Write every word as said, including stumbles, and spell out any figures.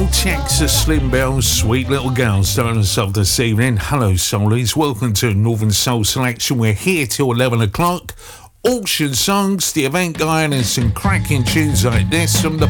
Bell, Texas Slim Bell, sweet little girl, starting us off this evening. Hello, soulies. Welcome to Northern Soul Selection. We're here till eleven o'clock. Auction songs, the event guide, and some cracking tunes like this from the